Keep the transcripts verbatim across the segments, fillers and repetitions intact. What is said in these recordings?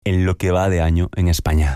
en lo que va de año en España.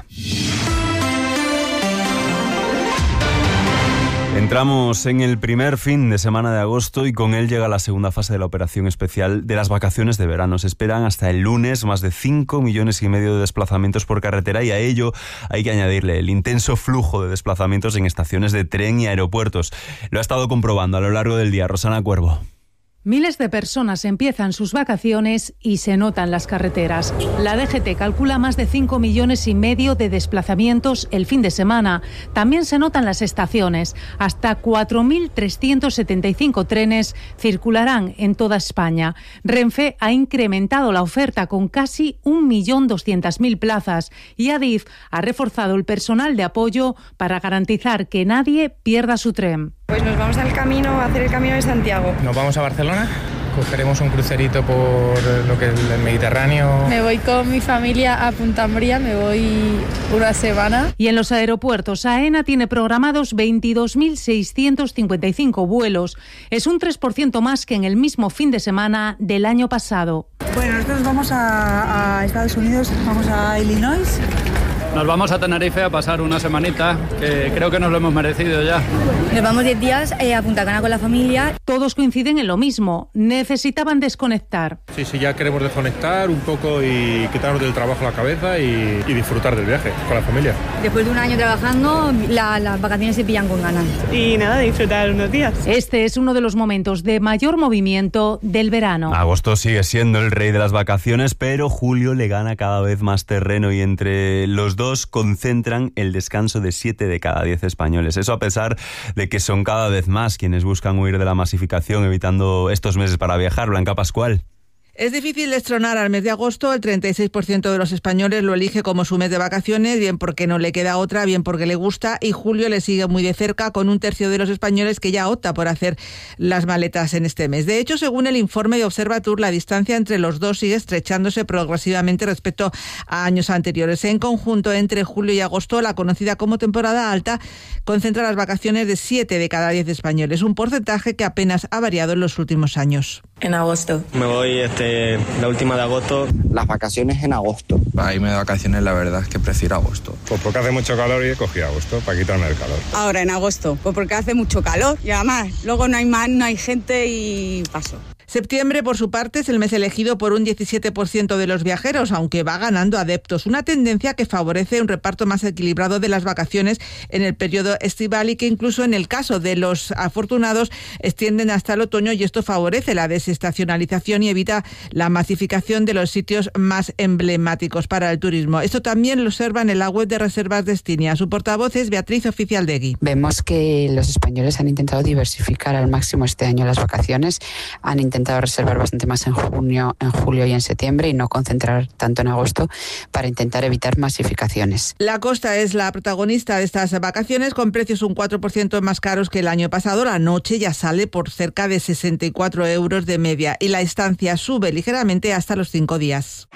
Entramos en el primer fin de semana de agosto y con él llega la segunda fase de la operación especial de las vacaciones de verano. Se esperan hasta el lunes más de cinco millones y medio de desplazamientos por carretera y a ello hay que añadirle el intenso flujo de desplazamientos en estaciones de tren y aeropuertos. Lo ha estado comprobando a lo largo del día Rosana Cuervo. Miles de personas empiezan sus vacaciones y se notan las carreteras. La D G T calcula más de cinco millones y medio de desplazamientos el fin de semana. También se notan las estaciones. Hasta cuatro mil trescientos setenta y cinco trenes circularán en toda España. Renfe ha incrementado la oferta con casi un millón doscientas mil plazas y Adif ha reforzado el personal de apoyo para garantizar que nadie pierda su tren. Pues nos vamos al camino, a hacer el Camino de Santiago. Nos vamos a Barcelona, cogeremos un crucerito por lo que es el Mediterráneo. Me voy con mi familia a Punta Umbría, me voy una semana. Y en los aeropuertos, AENA tiene programados veintidós mil seiscientos cincuenta y cinco vuelos. Es un tres por ciento más que en el mismo fin de semana del año pasado. Bueno, nosotros vamos a, a Estados Unidos, vamos a Illinois. Nos vamos a Tenerife a pasar una semanita, que creo que nos lo hemos merecido ya. Nos vamos diez días eh, a Punta Cana con la familia. Todos coinciden en lo mismo, necesitaban desconectar. Sí, sí, ya queremos desconectar un poco y quitarnos del trabajo la cabeza y, y disfrutar del viaje con la familia. Después de un año trabajando, la, las vacaciones se pillan con ganas. Y nada, disfrutar unos días. Este es uno de los momentos de mayor movimiento del verano. Agosto sigue siendo el rey de las vacaciones, pero julio le gana cada vez más terreno y entre los dos concentran el descanso de siete de cada diez españoles. Eso a pesar de que son cada vez más quienes buscan huir de la masificación, evitando estos meses para viajar. Blanca Pascual. Es difícil destronar al mes de agosto. El treinta y seis por ciento de los españoles lo elige como su mes de vacaciones, bien porque no le queda otra, bien porque le gusta, y julio le sigue muy de cerca con un tercio de los españoles que ya opta por hacer las maletas en este mes. De hecho, según el informe de Observatur, la distancia entre los dos sigue estrechándose progresivamente respecto a años anteriores. En conjunto, entre julio y agosto, la conocida como temporada alta concentra las vacaciones de siete de cada diez españoles, un porcentaje que apenas ha variado en los últimos años. En agosto. Me voy este, la última de agosto. Las vacaciones en agosto. Para irme de vacaciones, la verdad es que prefiero agosto. Pues porque hace mucho calor y he cogido agosto para quitarme el calor. Ahora en agosto, pues porque hace mucho calor y además luego no hay más, no hay gente y paso. Septiembre, por su parte, es el mes elegido por un diecisiete por ciento de los viajeros, aunque va ganando adeptos. Una tendencia que favorece un reparto más equilibrado de las vacaciones en el periodo estival y que incluso en el caso de los afortunados extienden hasta el otoño, y esto favorece la desestacionalización y evita la masificación de los sitios más emblemáticos para el turismo. Esto también lo observan en la web de Reservas Destinia. Su portavoz es Beatriz Oficialdegui. Vemos que los españoles han intentado diversificar al máximo este año las vacaciones, han intentado intentado reservar bastante más en junio, en julio y en septiembre y no concentrar tanto en agosto para intentar evitar masificaciones. La costa es la protagonista de estas vacaciones, con precios un cuatro por ciento más caros que el año pasado. La noche ya sale por cerca de sesenta y cuatro euros de media y la estancia sube ligeramente hasta los cinco días.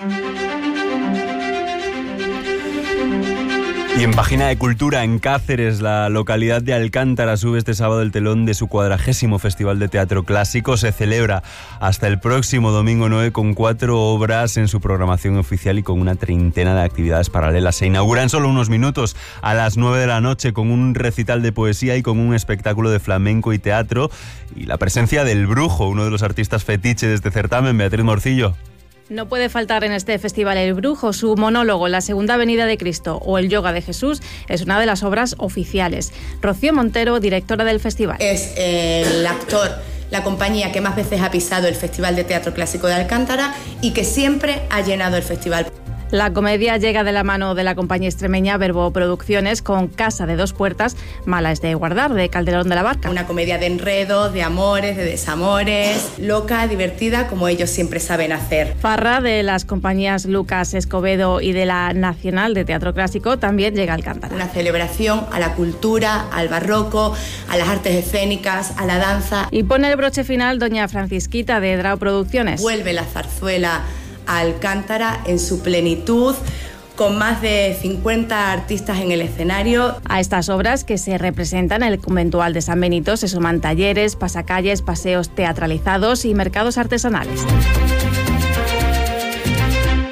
Y en página de cultura, en Cáceres, la localidad de Alcántara sube este sábado el telón de su cuadragésimo Festival de Teatro Clásico. Se celebra hasta el próximo domingo nueve con cuatro obras en su programación oficial y con una treintena de actividades paralelas. Se inaugura en solo unos minutos a las nueve de la noche con un recital de poesía y con un espectáculo de flamenco y teatro y la presencia del Brujo, uno de los artistas fetiche de este certamen. Beatriz Morcillo. No puede faltar en este festival El Brujo. Su monólogo La Segunda Venida de Cristo o El Yoga de Jesús es una de las obras oficiales. Rocío Montero, directora del festival. Es el actor, la compañía que más veces ha pisado el Festival de Teatro Clásico de Alcántara y que siempre ha llenado el festival. La comedia llega de la mano de la compañía extremeña Verbo Producciones con Casa de Dos Puertas, Mala es de Guardar, de Calderón de la Barca. Una comedia de enredos, de amores, de desamores, loca, divertida, como ellos siempre saben hacer. Farra, de las compañías Lucas Escobedo y de la Nacional de Teatro Clásico, también llega a Alcántara. Una celebración a la cultura, al barroco, a las artes escénicas, a la danza. Y pone el broche final doña Francisquita, de Drao Producciones. Vuelve la zarzuela a Alcántara en su plenitud, con más de cincuenta artistas en el escenario. A estas obras, que se representan en el conventual de San Benito, se suman talleres, pasacalles, paseos teatralizados y mercados artesanales.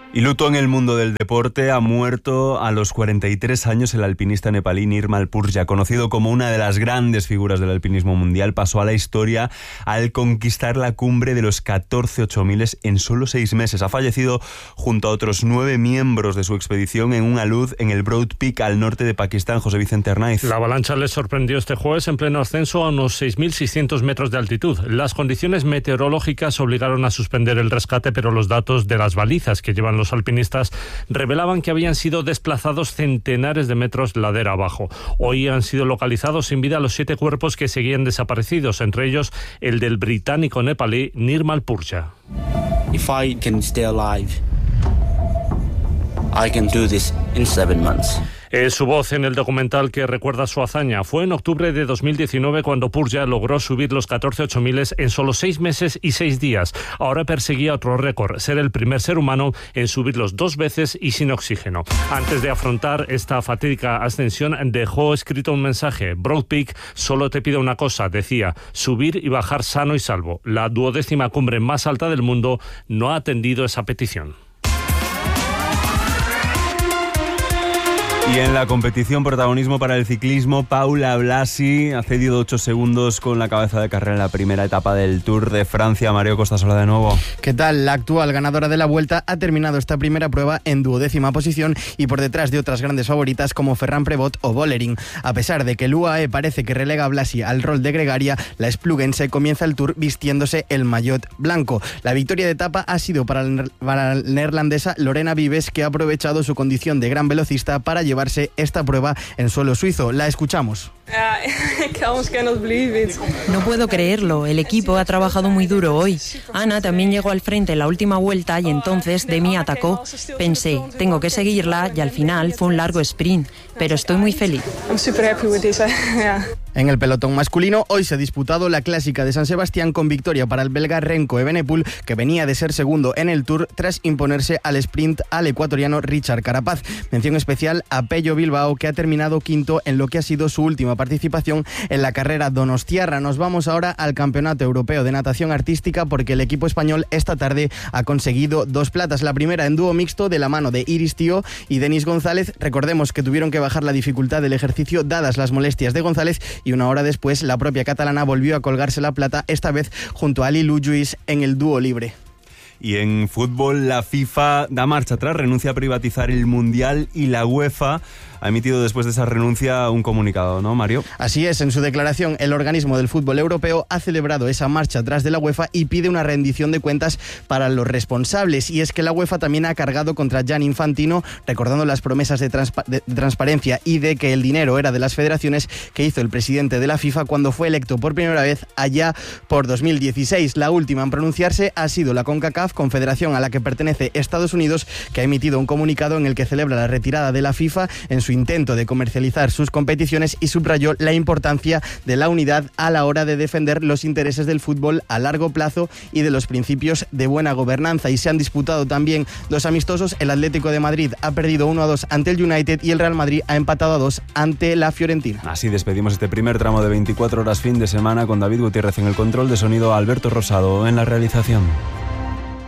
Y luto en el mundo del deporte. Ha muerto a los cuarenta y tres años el alpinista nepalí Nirmal Purja, conocido como una de las grandes figuras del alpinismo mundial. Pasó a la historia al conquistar la cumbre de los catorce ocho miles en solo seis meses. Ha fallecido junto a otros nueve miembros de su expedición en un alud en el Broad Peak al norte de Pakistán. José Vicente Arnaiz. La avalancha les sorprendió este jueves en pleno ascenso a unos seis mil seiscientos metros de altitud. Las condiciones meteorológicas obligaron a suspender el rescate, pero los datos de las balizas que llevan los alpinistas revelaban que habían sido desplazados centenares de metros ladera abajo. Hoy han sido localizados sin vida los siete cuerpos que seguían desaparecidos, entre ellos el del británico nepalí Nirmal Purja. If I can stay alive, I can do this in seven months. Es su voz en el documental que recuerda su hazaña. Fue en octubre de dos mil diecinueve cuando Purja logró subir los catorce ocho miles en solo seis meses y seis días. Ahora perseguía otro récord, ser el primer ser humano en subirlos dos veces y sin oxígeno. Antes de afrontar esta fatídica ascensión, dejó escrito un mensaje. Broad Peak, solo te pido una cosa, decía, subir y bajar sano y salvo. La duodécima cumbre más alta del mundo no ha atendido esa petición. Y en la competición, protagonismo para el ciclismo. Paula Blasi ha cedido ocho segundos con la cabeza de carrera en la primera etapa del Tour de Francia. Mario Costasola de nuevo. ¿Qué tal? La actual ganadora de la Vuelta ha terminado esta primera prueba en duodécima posición y por detrás de otras grandes favoritas como Ferran Prevot o Vollering. A pesar de que el U A E parece que relega a Blasi al rol de gregaria, la espluguense comienza el Tour vistiéndose el maillot blanco. La victoria de etapa ha sido para la neerlandesa Lorena Vives, que ha aprovechado su condición de gran velocista para llevar esta prueba en suelo suizo. La escuchamos. No puedo creerlo, el equipo ha trabajado muy duro hoy. Ana también llegó al frente en la última vuelta y entonces Demi atacó. Pensé, tengo que seguirla y al final fue un largo sprint, pero estoy muy feliz. En el pelotón masculino, hoy se ha disputado la Clásica de San Sebastián con victoria para el belga Remco Evenepoel, que venía de ser segundo en el Tour tras imponerse al sprint al ecuatoriano Richard Carapaz. Mención especial a Pello Bilbao, que ha terminado quinto en lo que ha sido su última participación en la carrera donostiarra. Nos vamos ahora al Campeonato Europeo de Natación Artística porque el equipo español esta tarde ha conseguido dos platas. La primera en dúo mixto de la mano de Iris Tío y Denis González. Recordemos que tuvieron que bajar la dificultad del ejercicio dadas las molestias de González y una hora después la propia catalana volvió a colgarse la plata, esta vez junto a Lilu Lluís en el dúo libre. Y en fútbol, la FIFA da marcha atrás, renuncia a privatizar el Mundial y la UEFA ha emitido después de esa renuncia un comunicado, ¿no, Mario? Así es, en su declaración el organismo del fútbol europeo ha celebrado esa marcha atrás de la UEFA y pide una rendición de cuentas para los responsables. Y es que la UEFA también ha cargado contra Gianni Infantino, recordando las promesas de, transpa- de transparencia y de que el dinero era de las federaciones que hizo el presidente de la FIFA cuando fue electo por primera vez allá por dos mil dieciséis. La última en pronunciarse ha sido la CONCACAF, confederación a la que pertenece Estados Unidos, que ha emitido un comunicado en el que celebra la retirada de la FIFA en su intento de comercializar sus competiciones y subrayó la importancia de la unidad a la hora de defender los intereses del fútbol a largo plazo y de los principios de buena gobernanza. Y se han disputado también dos amistosos. El Atlético de Madrid ha perdido uno a dos ante el United y el Real Madrid ha empatado a dos ante la Fiorentina. Así despedimos este primer tramo de veinticuatro horas fin de semana con David Gutiérrez en el control de sonido, Alberto Rosado en la realización.